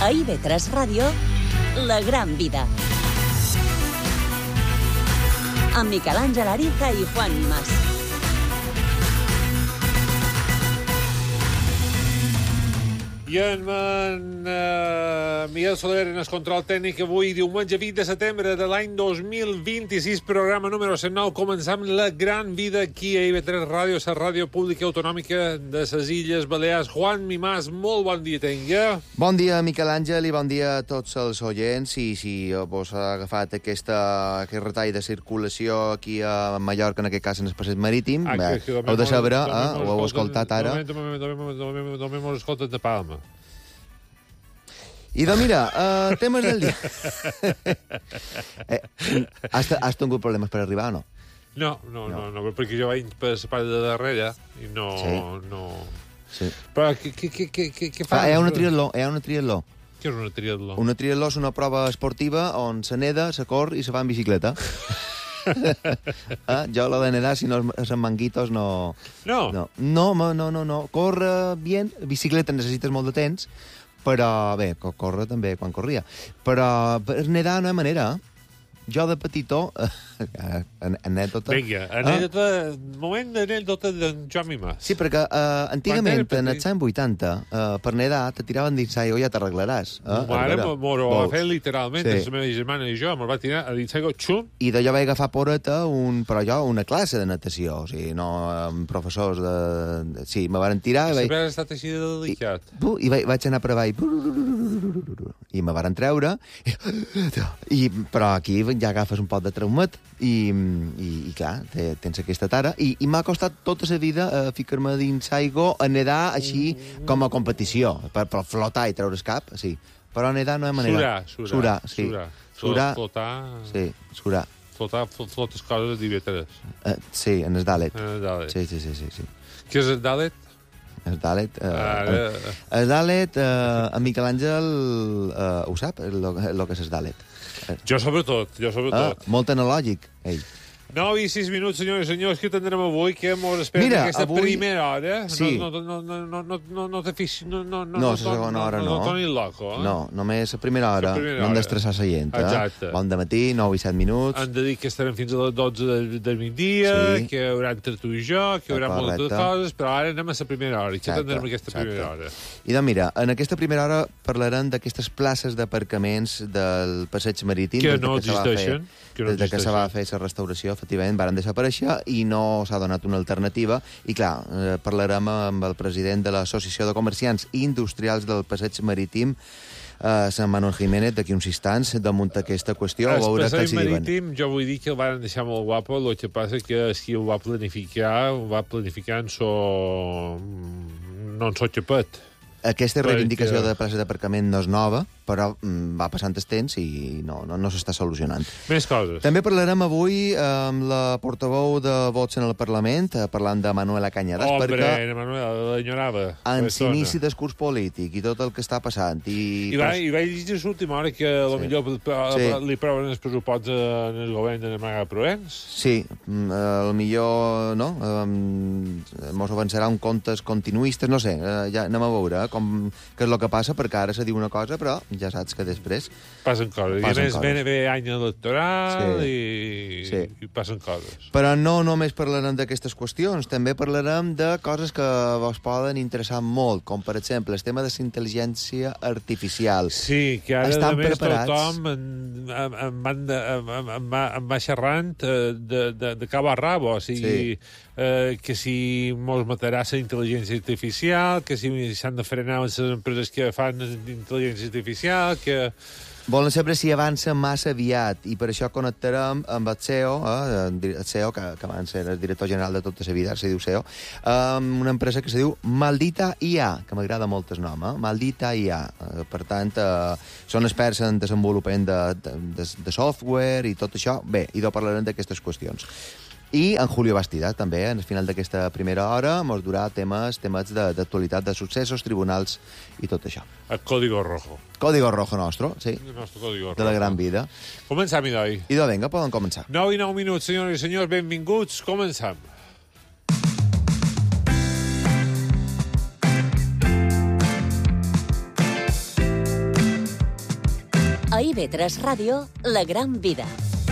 A IB3 Ràdio, La Gran Vida. Amb Miquel Àngel Ariza i Juan Mas. I en Miguel Soler en el control tècnic avui, diumenge 20 de setembre de l'any 2026, programa número 109. Començam La Gran Vida aquí a IB3 Ràdio, la ràdio pública autonòmica de les Illes Balears. Juan Mimàs, molt bon dia tenga. Bon dia, Miquel Àngel, i bon dia a tots els oients. I si vos ha agafat aquest retall de circulació aquí a Mallorca, en aquest cas en el passeig marítim, heu de saber, ho heu escoltat ara. Només m'ho escoltat de Palma. I doncs mira, temes del dia. Has tingut problemes per arribar o no? No, perquè jo vaig per la part de darrere i no... Sí. Però què fa? Hi ha una triatló. Què és una triatló? Una triatló és una prova esportiva on se neda, se corre i se va en bicicleta. Jo la de nedar, si no són manguitos, no. No. Corre bien, bicicleta necessites molt de temps, però bé, corre també quan corria. Però per nedar no hi ha manera. Jo de petitó, anècdota... Vinga, moment d'anèdota d'en Joan Mimàs. Sí, perquè antigament, en els anys 80, per nedar, te tiraven dins l'aigua, ja t'arreglaràs. Ara m'ho va fer literalment, la meva germana i jo, me'l va tirar a dins l'aigua, xum. I d'allò vaig agafar poreta, però jo, una classe de natació, o sigui, no amb professors de... Sí, me van tirar... Sempre has estat així de delicat. I vaig anar per avall, i me van treure, però aquí ja agafes un pot de traumat i clar, tens aquesta tara i m'ha costat tota la vida ficar-me dins aigua a nedar així com a competició, per flotar i treure's cap, sí. Però a nedar no hi ha manera. Surar. Flotar... Sí, surar. Flotes coses d'IB3. Sí, en el Dalet. Sí. Què és el Dalet? El Dalet... El Dalet, en Miquel Àngel ho sap, el que és el Dalet. Jo sobretot. Molt analògic, ell. 9 i 6 minuts, senyors i senyors, que tindrem avui, que mos espera aquesta primera hora. Sí. No te fixis... No, la segona hora no. No tornis loco, eh? No, només la primera hora. No hem d'estressar la gent, Exacte. Bon dematí, 9 i 7 minuts. Han de dir que estarem fins a les 12 del migdia, que hi haurà entre tu i jo, que hi haurà moltes coses, però ara anem a la primera hora. I què tindrem aquesta primera hora? I doncs mira, en aquesta primera hora parlarem d'aquestes places d'aparcaments del passeig marítim. Que no existeixen. Des que se va fer la restauració, efectivament, varen desaparèixer i no s'ha donat una alternativa. I clar, parlarem amb el president de l'Associació de Comerciants i Industrials del Passeig Marítim, Sant Manuel Jiménez, d'aquí uns instants, damunt aquesta qüestió. El passeig marítim, jo vull dir que el van deixar molt guapo, el que passa que si ho va planificar no en so xapet. Aquesta reivindicació de places d'aparcament no és nova, però va passant el temps i no s'està solucionant. Més coses. També parlarem avui amb la portaveu de Vots en el Parlament, parlant de Manuela Cañadas, perquè Manuela l'enyorava. En l'inici del curs polític i tot el que està passant. I vaig dir l'última hora que potser li proven els pressuposts en el govern de Maga Provenç. Sí, potser no, mos avançarà un comptes continuistes, no sé, ja anem a veure què és el que passa, perquè ara se diu una cosa, però ja saps que després... Passen coses. I a més ve any electoral i passen coses. Però no només parlarem d'aquestes qüestions, també parlarem de coses que vos poden interessar molt, com per exemple el tema de la intel·ligència artificial. Sí, que ara estan només preparats. Tothom em va xerrant de cabo a rabo, o sigui... que si mos matarà la intel·ligència artificial, que si s'han de frenar les empreses que fan intel·ligència artificial, que... Volen saber si avança massa aviat, i per això connectarem amb el CEO, que van ser el director general de tota la vida, se diu CEO, amb una empresa que se diu Maldita IA, que m'agrada molt el nom, Maldita IA. Per tant, són experts en desenvolupament de software i tot això. Bé, i parlarem d'aquestes qüestions. I en Julio Bastida, també, al final d'aquesta primera hora, ens durà temes d'actualitat, de successos, tribunals i tot això. El Código Rojo. Código Rojo nostre, sí. El nostre Código Rojo. De la gran vida. Començam, idoi. Idò, vinga, poden començar. 9 i 9 minuts, senyores i senyors, benvinguts, començam. IB3 Ràdio, La Gran Vida.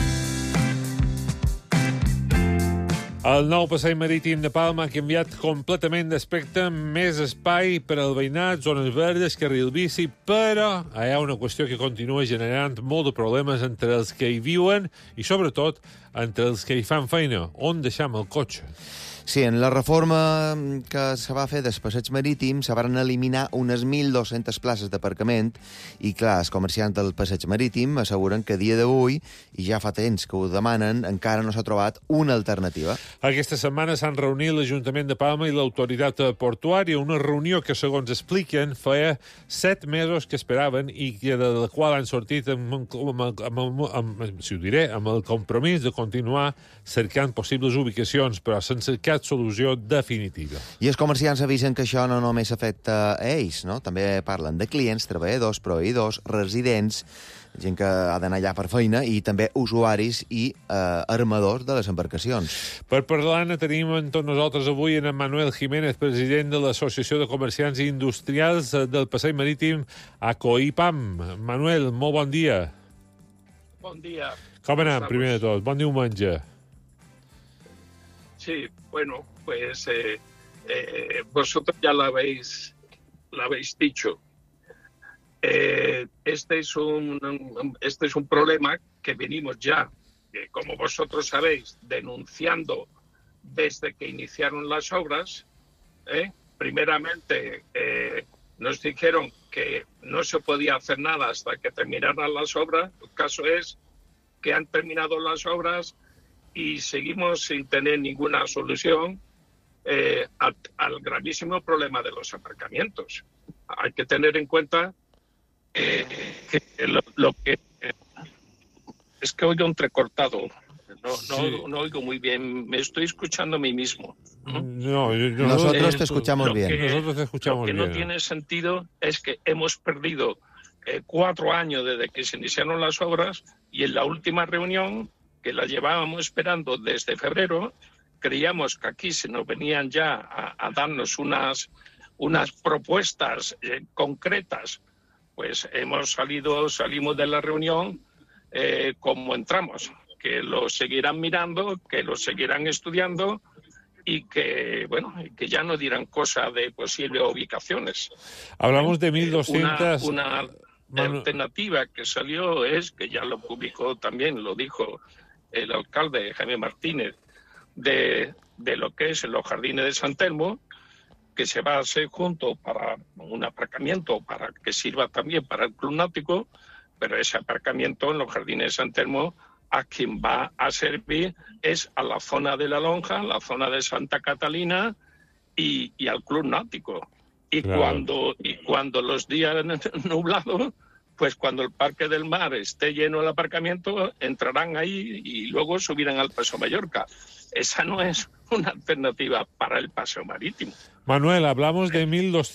El nou passeig marítim de Palma ha canviat completament d'aspecte, més espai per al veïnat, zones verdes, carril bici, però hi ha una qüestió que continua generant molt de problemes entre els que hi viuen i, sobretot, entre els que hi fan feina. On deixam el cotxe? Sí, en la reforma que se va fer del passeig marítim se van eliminar unes 1.200 places d'aparcament i, clar, els comerciants del passeig marítim asseguren que a dia d'avui, i ja fa temps que ho demanen, encara no s'ha trobat una alternativa. Aquesta setmana s'han reunit l'Ajuntament de Palma i l'autoritat portuària, una reunió que, segons expliquen, feia 7 mesos que esperaven i de la qual han sortit amb el compromís de continuar cercant possibles ubicacions, però sense cap solució definitiva. I els comerciants avisen que això no només afecta a ells, no? També parlen de clients, treballadors, proveïdors, residents, gent que ha d'anar allà per feina, i també usuaris i armadors de les embarcacions. Per parlar-ne tenim amb tots nosaltres avui en Manuel Jiménez, president de l'Associació de Comerciants i Industrials del Passeig Marítim ACOIPAM. Manuel, molt bon dia. Bon dia. Com anem, primer de tot? Bon diumenge. Sí, bueno, pues vosotros ya lo habéis dicho. Este es un problema que venimos ya, como vosotros sabéis, denunciando desde que iniciaron las obras. Primeramente nos dijeron que no se podía hacer nada hasta que terminaran las obras. El caso es que han terminado las obras y seguimos sin tener ninguna solución al gravísimo problema de los aparcamientos. Hay que tener en cuenta que lo que es que oigo entrecortado. No oigo muy bien. Me estoy escuchando a mí mismo. Nosotros te escuchamos bien. Nosotros te escuchamos bien. Lo que no tiene sentido es que hemos perdido 4 años desde que se iniciaron las obras y en la última reunión, que la llevábamos esperando desde febrero, creíamos que aquí se nos venían ya a darnos unas propuestas concretas. Pues salimos de la reunión como entramos, que lo seguirán mirando, que lo seguirán estudiando y que ya no dirán cosa de posibles ubicaciones. Hablamos de 1.200... Una alternativa que salió es, que ya lo publicó también, lo dijo el alcalde Jaime Martínez, de lo que es los jardines de San Telmo, que se va a hacer junto para un aparcamiento para que sirva también para el club náutico, pero ese aparcamiento en los jardines de San Telmo a quien va a servir es a la zona de la Lonja, la zona de Santa Catalina y al club náutico. Y claro. cuando los días nublados, pues cuando el Parque del Mar esté lleno el aparcamiento, entrarán ahí y luego subirán al Paseo Mallorca. Esa no es una alternativa para el paseo marítimo. Manuel, hablamos de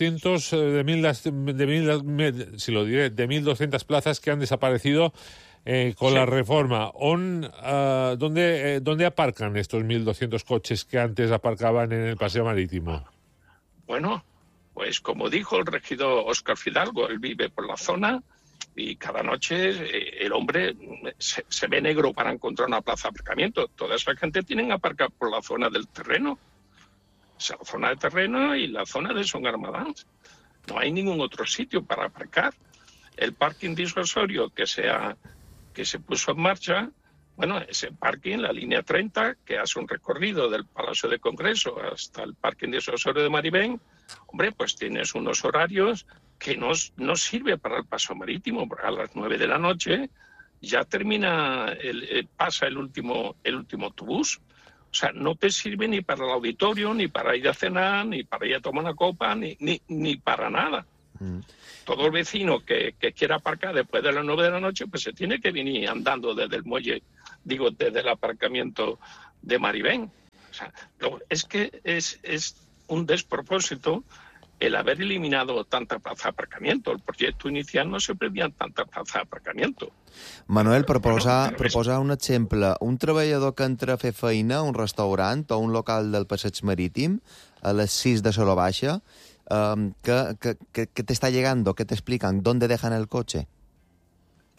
1.200 plazas que han desaparecido con la reforma. ¿Dónde aparcan estos 1.200 coches que antes aparcaban en el paseo marítimo? Bueno, pues como dijo el regidor Óscar Fidalgo, él vive por la zona y cada noche el hombre se ve negro para encontrar una plaza de aparcamiento. Toda esa gente tienen que aparcar por la zona del terreno. O sea, la zona de terreno y la zona de Son Armadans. No hay ningún otro sitio para aparcar. El parking disuasorio que se puso en marcha, bueno, ese parking, la línea 30, que hace un recorrido del Palacio de Congreso hasta el parking disuasorio de Maribén, hombre, pues tienes unos horarios que no sirve para el paseo marítimo, porque a las 9 de la noche ya pasa el último autobús. O sea, no te sirve ni para el auditorio, ni para ir a cenar, ni para ir a tomar una copa, ni para nada. Todo el vecino que quiera aparcar después de las 9 de la noche, pues se tiene que venir andando desde el muelle, desde el aparcamiento de Maribén. O sea, es que es un despropósito el haber eliminado tanta plaza d'aparcament. El projecte inicial no se previen tanta plaça d'aparcament. Manuel, proposar un exemple. Un treballador que entra a fer feina a un restaurant o un local del Passeig Marítim a les 6 de Solo Baixa, ¿qué te está llegando? ¿Qué te explican? ¿Dónde dejan el coche?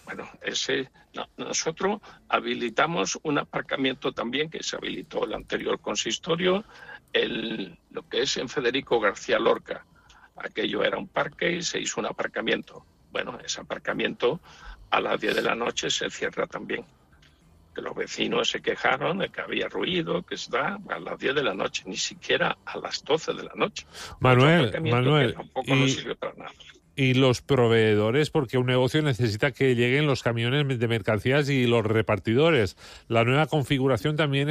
Bueno, nosotros habilitamos un aparcamiento también que se habilitó el anterior consistorio, lo que es en Federico García Lorca. Aquello era un parque y se hizo un aparcamiento. Bueno, ese aparcamiento a las 10 de la noche se cierra también. Que los vecinos se quejaron de que había ruido, que está a las 10 de la noche, ni siquiera a las 12 de la noche. Manuel, que tampoco no sirve para nada. Y los proveedores, porque un negocio necesita que lleguen los camiones de mercancías y los repartidores. La nueva configuración también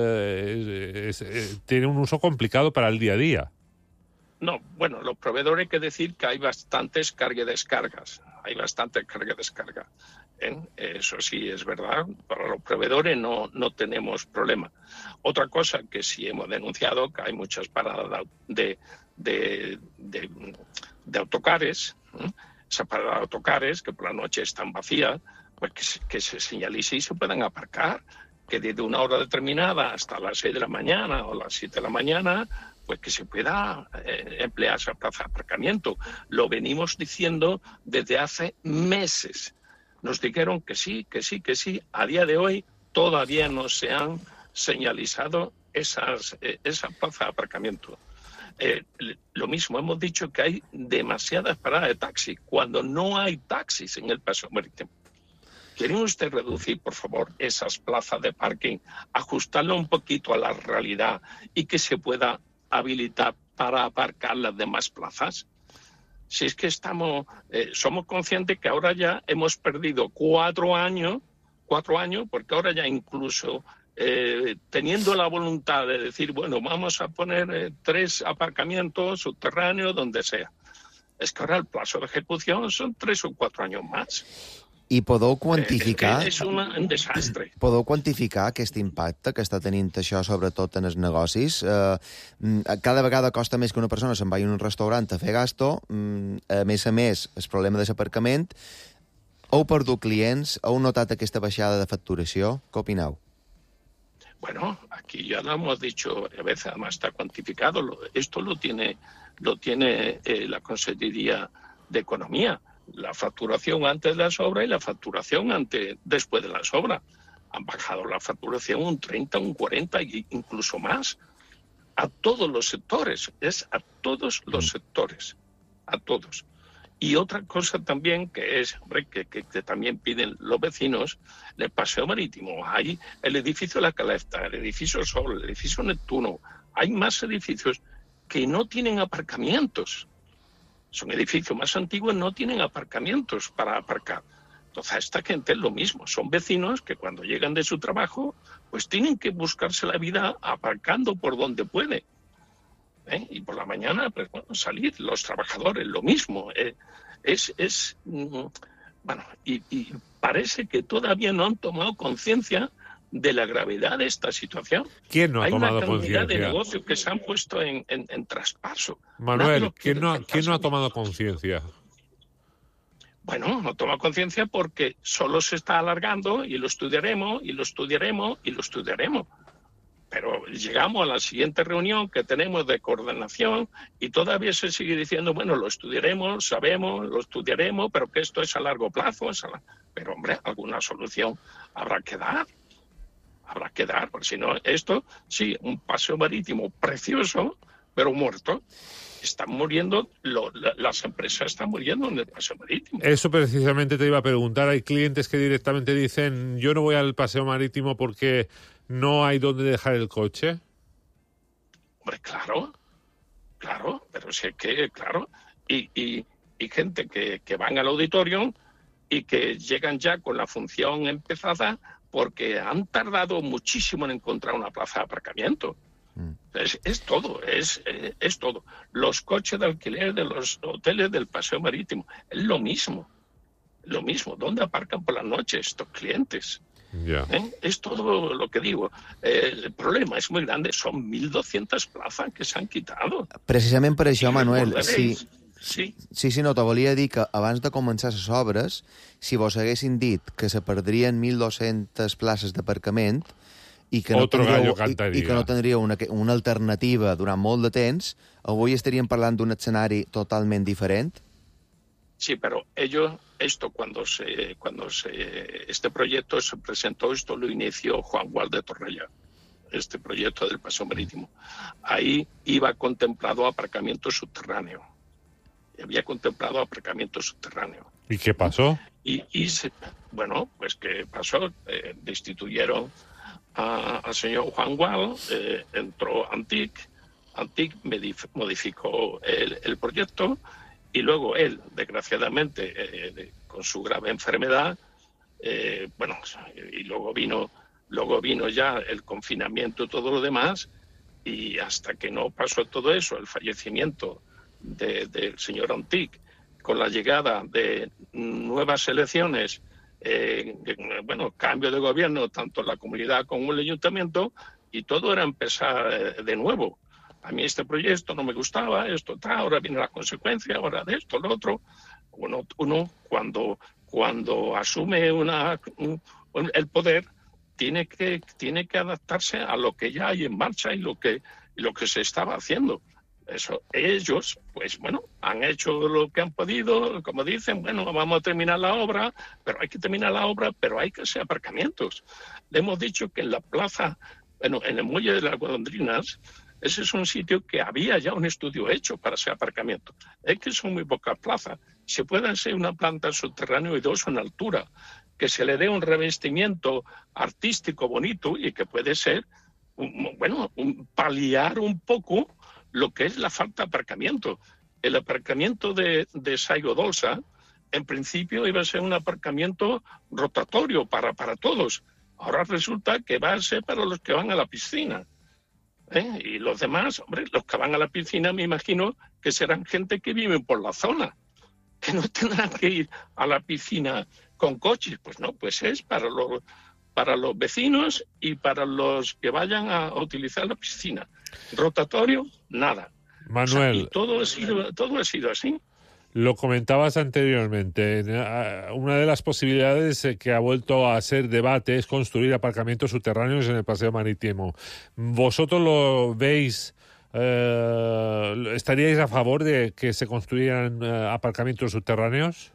tiene un uso complicado para el día a día. No, bueno, los proveedores hay que decir que hay bastantes carga-descargas. Hay bastante carga-descarga. Eso sí es verdad. Para los proveedores no tenemos problema. Otra cosa que sí hemos denunciado, que hay muchas paradas de autocares, esas paradas de autocares que por la noche están vacías, pues que se señalice y se puedan aparcar, que desde una hora determinada hasta las 6 de la mañana o las 7 de la mañana, pues que se pueda emplear esa plaza de aparcamiento. Lo venimos diciendo desde hace meses. Nos dijeron que sí. A día de hoy todavía no se han señalizado esa plaza de aparcamiento. Lo mismo, hemos dicho que hay demasiadas paradas de taxi, cuando no hay taxis en el Paseo Marítimo. ¿Quieren usted reducir, por favor, esas plazas de parking, ajustarlo un poquito a la realidad y que se pueda habilitar para aparcar las demás plazas? Si es que somos conscientes que ahora ya hemos perdido 4 años, porque ahora ya incluso teniendo la voluntad de decir, bueno, vamos a poner 3 aparcamientos subterráneos donde sea. És que ara el plazo d'execució són 3 o 4 anys més. I podeu quantificar... És un desastre. Podeu quantificar aquest impacte que està tenint això, sobretot en els negocis? Cada vegada costa més que una persona se'n vagi a un restaurant a fer gasto. A més, el problema de l'aparcament. Heu perdut clients? Heu notat aquesta baixada de facturació? Què opineu? Bueno, aquí ya lo hemos dicho a veces, además está cuantificado. Esto lo tiene la Consejería de Economía. La facturación antes de las obras y la facturación después de las obras. Han bajado la facturación un 30, un 40 e incluso más. A todos los sectores, a todos los sectores, a todos. Y otra cosa también que es, hombre, que también piden los vecinos, el Paseo Marítimo. Hay el edificio La Calefta, el edificio Sol, el edificio Neptuno. Hay más edificios que no tienen aparcamientos. Son edificios más antiguos, no tienen aparcamientos para aparcar. Entonces, a esta gente es lo mismo. Son vecinos que cuando llegan de su trabajo, pues tienen que buscarse la vida aparcando por donde puede. Y por la mañana, pues bueno, salir los trabajadores, lo mismo. Bueno, y parece que todavía no han tomado conciencia de la gravedad de esta situación. ¿Quién no ha tomado conciencia? Hay una cantidad de negocios que se han puesto en traspaso. Manuel, ¿quién no ha tomado conciencia? Bueno, no toma conciencia porque solo se está alargando y lo estudiaremos, y lo estudiaremos, y lo estudiaremos. Pero llegamos a la siguiente reunión que tenemos de coordinación y todavía se sigue diciendo, bueno, lo estudiaremos, sabemos, lo estudiaremos, pero que esto es a largo plazo. Pero, hombre, alguna solución habrá que dar. Porque si no, esto, sí, un paseo marítimo precioso, pero muerto. Están muriendo, las empresas están muriendo en el paseo marítimo. Eso precisamente te iba a preguntar. Hay clientes que directamente dicen, yo no voy al paseo marítimo porque no hay donde dejar el coche. Hombre, claro, pero sí que, claro, y gente que van al auditorio y que llegan ya con la función empezada porque han tardado muchísimo en encontrar una plaza de aparcamiento. Es todo. Los coches de alquiler de los hoteles del paseo marítimo, es lo mismo. ¿Dónde aparcan por la noche estos clientes? Yeah. Es todo lo que digo. El problema es muy grande. Son 1.200 plazas que se han quitado. Precisament per això, Manuel, Sí, no, te volia dir que abans de començar les obres, si vos haguessin dit que se perdrien 1.200 places d'aparcament i que no tindríeu una alternativa durant molt de temps, avui estaríem parlant d'un escenari totalment diferent? Sí, pero este proyecto se presentó, esto lo inició Juan Gual de Torrella, este proyecto del paseo marítimo. Ahí iba contemplado aparcamiento subterráneo. Había contemplado aparcamiento subterráneo. ¿Y qué pasó? Pues ¿qué pasó? Destituyeron al señor Juan Gual, entró Antic modificó el proyecto, y luego él, desgraciadamente, con su grave enfermedad, y luego vino ya el confinamiento y todo lo demás, y hasta que no pasó todo eso, el fallecimiento del señor Antic, con la llegada de nuevas elecciones, cambio de gobierno, tanto en la comunidad como en el ayuntamiento, y todo era empezar de nuevo. A mí este proyecto no me gustaba, ahora viene la consecuencia, ahora de esto, lo otro. Uno cuando asume el poder, tiene que adaptarse a lo que ya hay en marcha y lo que se estaba haciendo. Eso, ellos, han hecho lo que han podido, como dicen, vamos a terminar la obra, pero hay que terminar la obra, pero hay que hacer aparcamientos. Le hemos dicho que en la plaza, en el muelle de las Golondrinas, ese es un sitio que había ya un estudio hecho para hacer aparcamiento. Es que son muy pocas plazas. Se puede hacer una planta subterránea y dos en altura, que se le dé un revestimiento artístico bonito y que puede ser, paliar un poco lo que es la falta de aparcamiento. El aparcamiento de Saigo Dolsa, en principio, iba a ser un aparcamiento rotatorio para todos. Ahora resulta que va a ser para los que van a la piscina. Y los demás, los que van a la piscina, me imagino que serán gente que vive por la zona, que no tendrán que ir a la piscina con coches. Pues no, pues es para los vecinos y para los que vayan a utilizar la piscina. Rotatorio, nada. Manuel, todo ha sido así. Lo comentabas anteriormente, una de las posibilidades que ha vuelto a ser debate es construir aparcamientos subterráneos en el paseo marítimo. ¿Vosotros lo veis? ¿Estaríais a favor de que se construyeran aparcamientos subterráneos?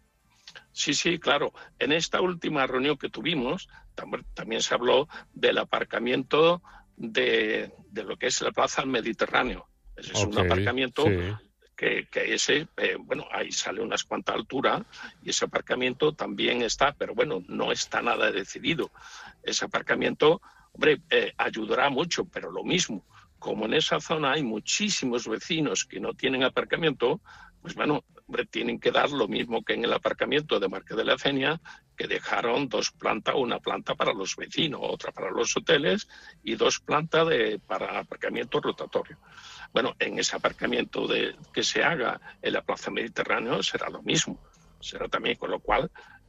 Sí, claro. En esta última reunión que tuvimos, también se habló del aparcamiento de lo que es la Plaza del Mediterráneo. Ese es un aparcamiento... Sí. Que ese, ahí sale unas cuantas alturas y ese aparcamiento también está, pero no está nada decidido. Ese aparcamiento, ayudará mucho, pero lo mismo, como en esa zona hay muchísimos vecinos que no tienen aparcamiento, tienen que dar lo mismo que en el aparcamiento de Marqués de la Cenia, que dejaron 2 plantas, una planta para los vecinos, otra para los hoteles y 2 plantas para aparcamiento rotatorio. En ese aparcamiento que se haga en la Plaza Mediterráneo será lo mismo. Será también, con lo cual,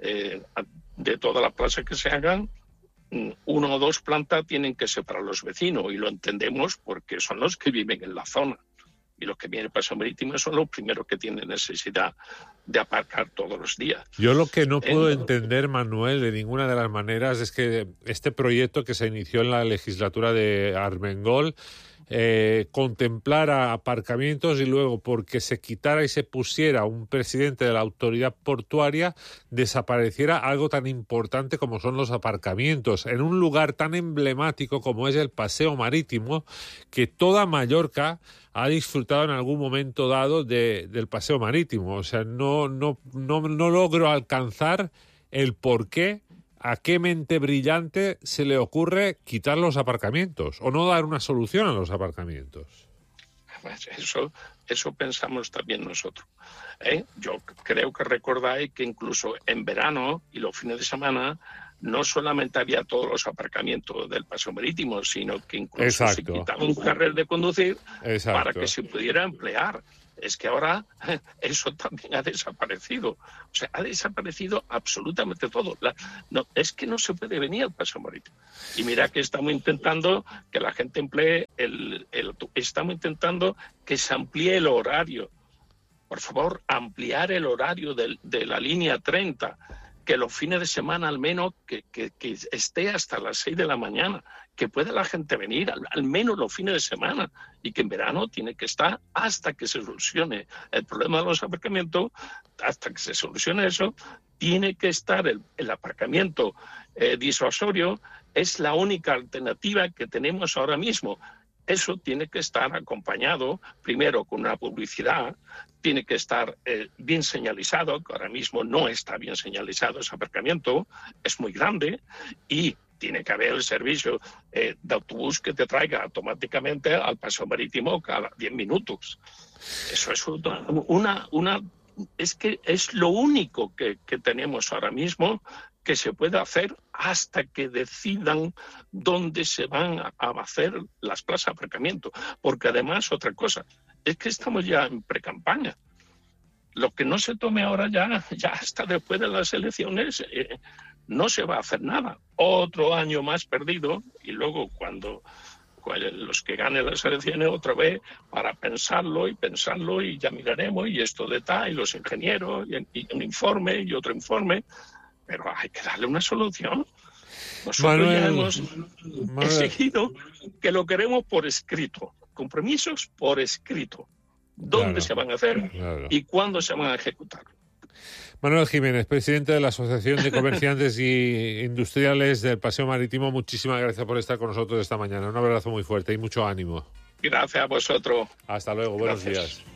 de todas las plazas que se hagan, 1 o 2 plantas tienen que ser para los vecinos, y lo entendemos porque son los que viven en la zona. Y los que vienen paseo marítimo son los primeros que tienen necesidad de aparcar todos los días. Yo lo que no puedo entender, Manuel, de ninguna de las maneras, es que este proyecto que se inició en la legislatura de Armengol contemplara aparcamientos, y luego, porque se quitara y se pusiera un presidente de la autoridad portuaria, desapareciera algo tan importante como son los aparcamientos en un lugar tan emblemático como es el paseo marítimo, que toda Mallorca ha disfrutado en algún momento dado del paseo marítimo. O sea, no logro alcanzar el porqué. ¿A qué mente brillante se le ocurre quitar los aparcamientos o no dar una solución a los aparcamientos? Eso pensamos también nosotros. Yo creo que recordáis que incluso en verano y los fines de semana no solamente había todos los aparcamientos del paseo marítimo, sino que incluso se quitaba un carril de conducir para que se pudiera emplear. Es que ahora eso también ha desaparecido. O sea, ha desaparecido absolutamente todo. Es que no se puede venir al paseo marítimo. Y mira que estamos intentando que la gente emplee estamos intentando que se amplíe el horario. Por favor, ampliar el horario de la línea 30, que los fines de semana al menos que esté hasta las 6 de la mañana, que pueda la gente venir al menos los fines de semana y que en verano tiene que estar hasta que se solucione el problema de los aparcamientos, hasta que se solucione eso, tiene que estar el aparcamiento disuasorio, es la única alternativa que tenemos ahora mismo. Eso tiene que estar acompañado primero con una publicidad, tiene que estar bien señalizado, que ahora mismo no está bien señalizado ese aparcamiento, es muy grande, y tiene que haber el servicio de autobús que te traiga automáticamente al paseo marítimo cada 10 minutos. Eso es es que es lo único que tenemos ahora mismo que se puede hacer hasta que decidan dónde se van a hacer las plazas de aparcamiento. Porque además, otra cosa, es que estamos ya en precampaña. Lo que no se tome ahora ya hasta después de las elecciones, no se va a hacer nada. Otro año más perdido, y luego cuando los que ganen las elecciones otra vez para pensarlo y ya miraremos, y esto de tal, y los ingenieros, y un informe y otro informe. Pero hay que darle una solución. Nosotros ya hemos exigido que lo queremos por escrito. Compromisos por escrito. ¿Dónde se van a hacer y cuándo se van a ejecutar? Manuel Jiménez, presidente de la Asociación de Comerciantes y Industriales del Paseo Marítimo, muchísimas gracias por estar con nosotros esta mañana. Un abrazo muy fuerte y mucho ánimo. Gracias a vosotros. Hasta luego, buenos días.